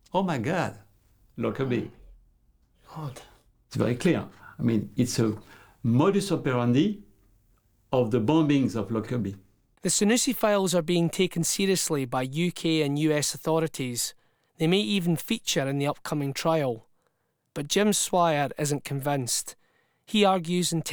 oh my God, Lockerbie. God. It's very clear. I mean, it's a modus operandi of the bombings of Lockerbie. The Senussi files are being taken seriously by UK and US authorities. They may even feature in the upcoming trial. But Jim Swire isn't convinced. He argues in